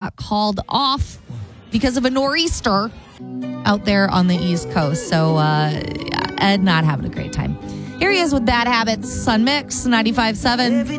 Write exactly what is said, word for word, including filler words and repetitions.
got called off because of a nor'easter out there on the East Coast. So uh, Ed not having a great time. Here he is with Bad Habits, Sun Mix ninety-five point seven.